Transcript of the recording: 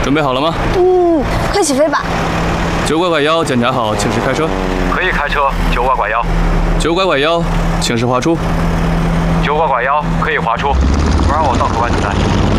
准备好了吗？ 快起飞吧。 9拐拐1，检查好，请示开车。 可以开车。9拐拐1。 9拐拐1，请示滑出。 9拐拐1，可以滑出。不让我到口岸等待。